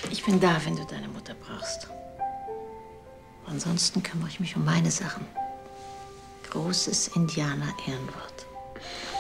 Ich bin da, wenn du deine Mutter brauchst. Ansonsten kümmere ich mich um meine Sachen. Großes Indianer-Ehrenwort.